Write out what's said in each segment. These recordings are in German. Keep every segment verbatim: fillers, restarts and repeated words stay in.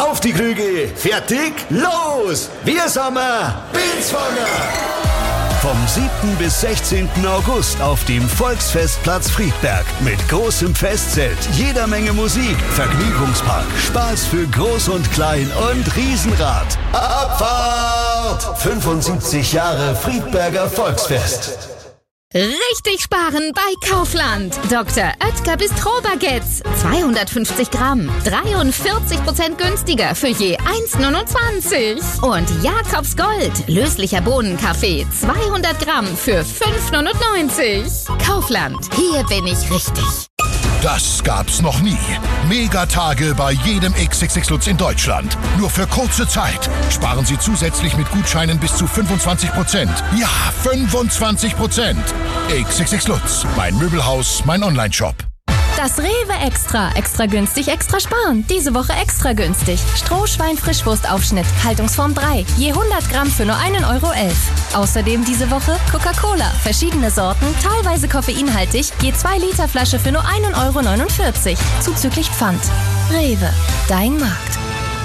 Auf die Krüge, fertig, los! Wir sind Bildswanger! Vom siebten bis sechzehnten August auf dem Volksfestplatz Friedberg mit großem Festzelt, jeder Menge Musik, Vergnügungspark, Spaß für Groß und Klein und Riesenrad. Abfahrt! fünfundsiebzig Jahre Friedberger Volksfest. Richtig sparen bei Kaufland. Doktor Oetker Bistro-Baguettes. zweihundertfünfzig Gramm. dreiundvierzig Prozent günstiger für je eins Komma neunundzwanzig. Und Jakobs Gold. Löslicher Bohnenkaffee. zweihundert Gramm für fünf Komma neunundneunzig. Kaufland. Hier bin ich richtig. Das gab's noch nie. Megatage bei jedem X X X Lutz in Deutschland. Nur für kurze Zeit. Sparen Sie zusätzlich mit Gutscheinen bis zu fünfundzwanzig Prozent. Ja, fünfundzwanzig Prozent. X X X Lutz. Mein Möbelhaus, mein Onlineshop. Das Rewe Extra. Extra günstig, extra sparen. Diese Woche extra günstig. Strohschwein-Frischwurstaufschnitt. Haltungsform drei. Je hundert Gramm für nur einen Euro elf. Außerdem diese Woche Coca-Cola. Verschiedene Sorten, teilweise koffeinhaltig. Je zwei Liter Flasche für nur einen Euro neunundvierzig. Zuzüglich Pfand. Rewe. Dein Markt.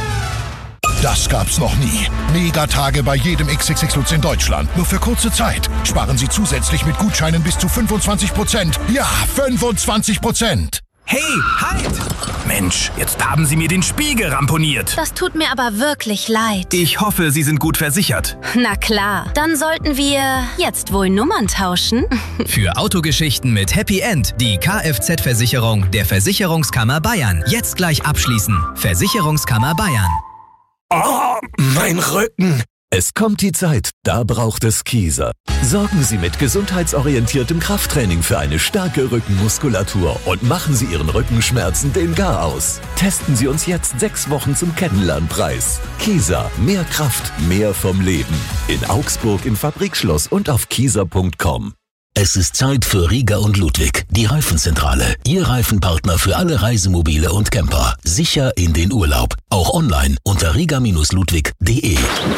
Das gab's noch nie. Megatage bei jedem X X X Lutz in Deutschland. Nur für kurze Zeit. Sparen Sie zusätzlich mit Gutscheinen bis zu fünfundzwanzig Prozent. Ja, fünfundzwanzig Prozent. Hey, halt! Mensch, jetzt haben Sie mir den Spiegel ramponiert. Das tut mir aber wirklich leid. Ich hoffe, Sie sind gut versichert. Na klar, dann sollten wir jetzt wohl Nummern tauschen. Für Autogeschichten mit Happy End die Kfz-Versicherung der Versicherungskammer Bayern. Jetzt gleich abschließen. Versicherungskammer Bayern. Oh, mein Rücken. Es kommt die Zeit, da braucht es Kieser. Sorgen Sie mit gesundheitsorientiertem Krafttraining für eine starke Rückenmuskulatur und machen Sie Ihren Rückenschmerzen den Gar aus. Testen Sie uns jetzt sechs Wochen zum Kennenlernpreis. Kieser, mehr Kraft, mehr vom Leben. In Augsburg im Fabrikschloss und auf kieser punkt com. Es ist Zeit für Rieger und Ludwig, die Reifenzentrale. Ihr Reifenpartner für alle Reisemobile und Camper. Sicher in den Urlaub. Auch online unter rieger Bindestrich ludwig punkt de.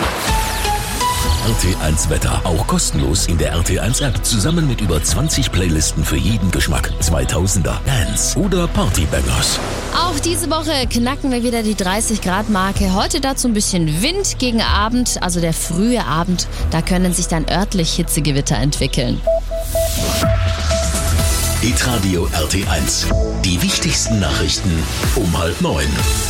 R T eins Wetter. Auch kostenlos in der R T eins App. Zusammen mit über zwanzig Playlisten für jeden Geschmack. zweitausender, Dance oder Partybangers. Auch diese Woche knacken wir wieder die dreißig Grad Marke. Heute dazu ein bisschen Wind gegen Abend, also der frühe Abend. Da können sich dann örtlich Hitzegewitter entwickeln. Hitradio R T eins. Die wichtigsten Nachrichten um halb neun.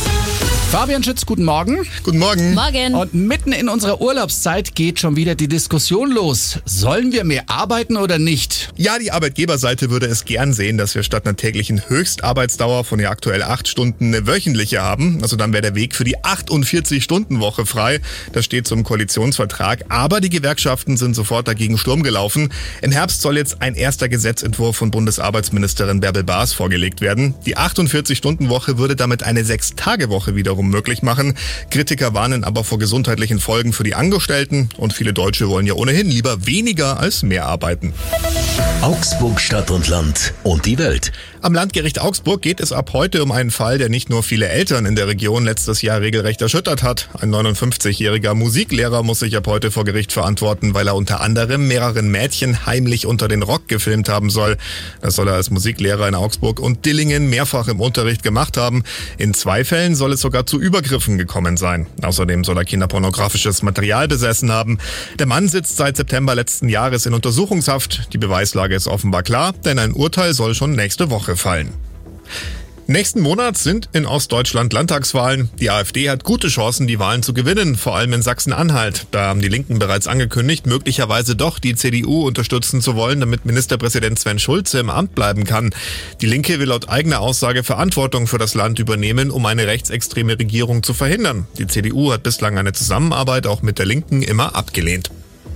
Fabian Schütz, guten Morgen. Guten Morgen. Morgen. Und mitten in unserer Urlaubszeit geht schon wieder die Diskussion los. Sollen wir mehr arbeiten oder nicht? Ja, die Arbeitgeberseite würde es gern sehen, dass wir statt einer täglichen Höchstarbeitsdauer von ja aktuell acht Stunden eine wöchentliche haben. Also dann wäre der Weg für die achtundvierzig-Stunden-Woche frei. Das steht zum Koalitionsvertrag. Aber die Gewerkschaften sind sofort dagegen Sturm gelaufen. Im Herbst soll jetzt ein erster Gesetzentwurf von Bundesarbeitsministerin Bärbel Baas vorgelegt werden. Die achtundvierzig-Stunden-Woche würde damit eine Sechs-Tage-Woche wiederum möglich machen. Kritiker warnen aber vor gesundheitlichen Folgen für die Angestellten und viele Deutsche wollen ja ohnehin lieber weniger als mehr arbeiten. Augsburg, Stadt und Land und die Welt. Am Landgericht Augsburg geht es ab heute um einen Fall, der nicht nur viele Eltern in der Region letztes Jahr regelrecht erschüttert hat. Ein neunundfünfzigjähriger Musiklehrer muss sich ab heute vor Gericht verantworten, weil er unter anderem mehreren Mädchen heimlich unter den Rock gefilmt haben soll. Das soll er als Musiklehrer in Augsburg und Dillingen mehrfach im Unterricht gemacht haben. In zwei Fällen soll es sogar zu Übergriffen gekommen sein. Außerdem soll er kinderpornografisches Material besessen haben. Der Mann sitzt seit September letzten Jahres in Untersuchungshaft. Die Beweislage ist offenbar klar, denn ein Urteil soll schon nächste Woche fallen. Nächsten Monat sind in Ostdeutschland Landtagswahlen. Die AfD hat gute Chancen, die Wahlen zu gewinnen, vor allem in Sachsen-Anhalt. Da haben die Linken bereits angekündigt, möglicherweise doch die C D U unterstützen zu wollen, damit Ministerpräsident Sven Schulze im Amt bleiben kann. Die Linke will laut eigener Aussage Verantwortung für das Land übernehmen, um eine rechtsextreme Regierung zu verhindern. Die C D U hat bislang eine Zusammenarbeit auch mit der Linken immer abgelehnt.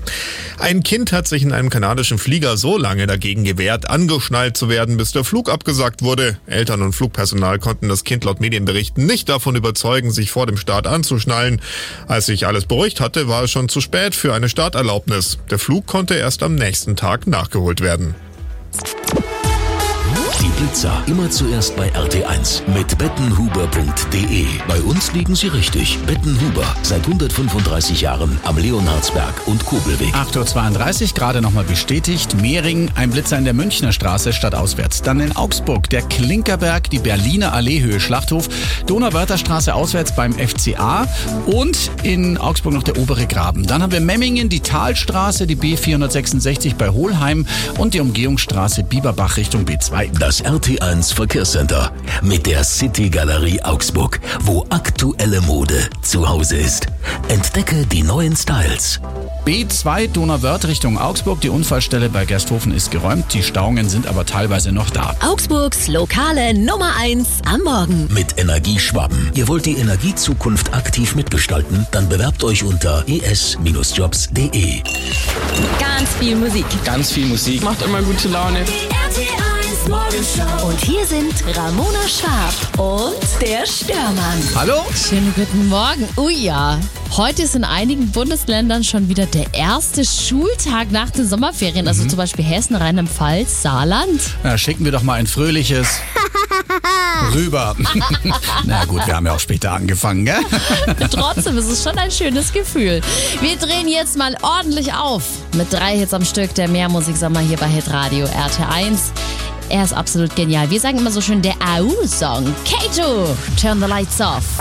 Ein Kind hat sich in einem kanadischen Flieger so lange dagegen gewehrt, angeschnallt zu werden, bis der Flug abgesagt wurde. Eltern und Flugpersonal konnten das Kind laut Medienberichten nicht davon überzeugen, sich vor dem Start anzuschnallen. Als sich alles beruhigt hatte, war es schon zu spät für eine Starterlaubnis. Der Flug konnte erst am nächsten Tag nachgeholt werden. Die Blitzer immer zuerst bei R T eins mit bettenhuber punkt de. Bei uns liegen Sie richtig. Bettenhuber, seit hundertfünfunddreißig Jahren am Leonhardsberg und Kobelweg. acht Uhr zweiunddreißig, gerade nochmal bestätigt. Mehring, ein Blitzer in der Münchner Straße stadtauswärts. Dann in Augsburg der Klinkerberg, die Berliner Allee, Höhe Schlachthof. Donauwörtherstraße auswärts beim F C A. Und in Augsburg noch der obere Graben. Dann haben wir Memmingen, die Talstraße, die B vierhundertsechsundsechzig bei Hohlheim und die Umgehungsstraße Bieberbach Richtung B zwei. Das R T eins Verkehrscenter mit der City Galerie Augsburg, wo aktuelle Mode zu Hause ist. Entdecke die neuen Styles. B zwei Donauwörth Richtung Augsburg. Die Unfallstelle bei Gersthofen ist geräumt. Die Stauungen sind aber teilweise noch da. Augsburgs lokale Nummer eins am Morgen. Mit Energieschwaben. Ihr wollt die Energiezukunft aktiv mitgestalten? Dann bewerbt euch unter e s jobs punkt de. Ganz viel Musik. Ganz viel Musik. Macht immer gute Laune. Die R T eins Morgenshow. Und hier sind Ramona Schwab und der Störmann. Hallo? Schönen guten Morgen. Oh ja, heute ist in einigen Bundesländern schon wieder der erste Schultag nach den Sommerferien. Also Mhm. zum Beispiel Hessen, Rheinland-Pfalz, Saarland. Na, schicken wir doch mal ein fröhliches rüber. Na gut, wir haben ja auch später angefangen, gell? Trotzdem ist es schon ein schönes Gefühl. Wir drehen jetzt mal ordentlich auf. Mit drei Hits am Stück, der Mehrmusiksommer hier bei Hitradio R T eins. Er ist absolut genial. Wir sagen immer so schön der A U-Song. Kato, Turn the Lights Off.